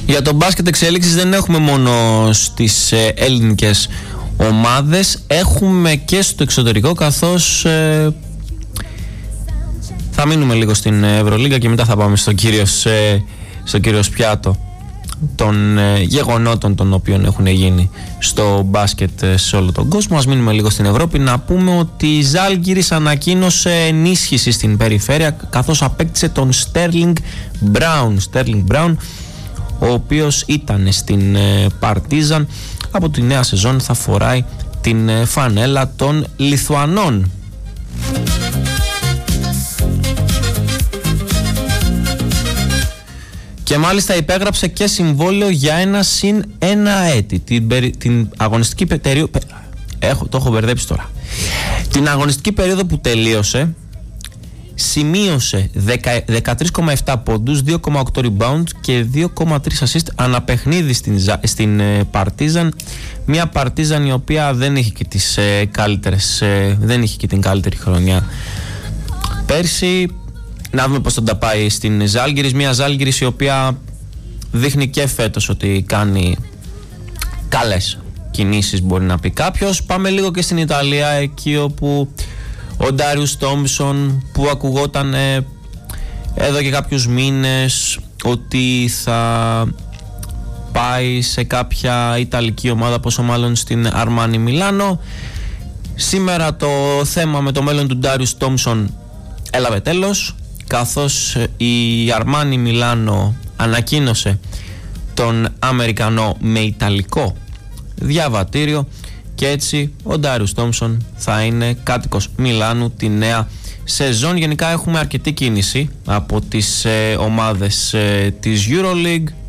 Για τον μπάσκετ εξέλιξης δεν έχουμε μόνο στις ελληνικές ομάδες, έχουμε και στο εξωτερικό, καθώς θα μείνουμε λίγο στην Ευρωλίγκα και μετά θα πάμε στο κύριο πιάτο των γεγονότων των οποίων έχουν γίνει στο μπάσκετ σε όλο τον κόσμο. Ας μείνουμε λίγο στην Ευρώπη. Να πούμε ότι η Ζάλγκιρις ανακοίνωσε ενίσχυση στην περιφέρεια, καθώς απέκτησε τον Sterling Brown, ο οποίος ήταν στην Παρτίζαν. Από τη νέα σεζόν θα φοράει την φανέλα των Λιθουανών. Και μάλιστα υπέγραψε και συμβόλαιο για ένα συν ένα έτη. Την αγωνιστική περίοδο. Το έχω μπερδέψει τώρα. Την αγωνιστική περίοδο που τελείωσε, σημείωσε 13,7 πόντους, 2,8 rebound και 2,3 assist αναπαιχνίδι στην Παρτίζαν. Μια Παρτίζαν η οποία δεν είχε και τις δεν είχε και την καλύτερη χρονιά πέρσι. Να δούμε πώς θα τα πάει στην Ζάλγκιρις. Μια Ζάλγκιρις η οποία δείχνει και φέτος ότι κάνει καλές κινήσεις, μπορεί να πει κάποιος. Πάμε λίγο και στην Ιταλία, εκεί όπου ο Ντάριους Τόμψον, που ακουγόταν εδώ και κάποιους μήνες ότι θα πάει σε κάποια Ιταλική ομάδα, πόσο μάλλον στην Αρμάνι Μιλάνο. Σήμερα το θέμα με το μέλλον του Ντάριους Τόμψον έλαβε τέλος, καθώς η Αρμάνι Μιλάνο ανακοίνωσε τον Αμερικανό με Ιταλικό διαβατήριο και έτσι ο Ντάριους Τόμψον θα είναι κάτοικος Μιλάνου τη νέα σεζόν. Γενικά έχουμε αρκετή κίνηση από τις ομάδες της EuroLeague.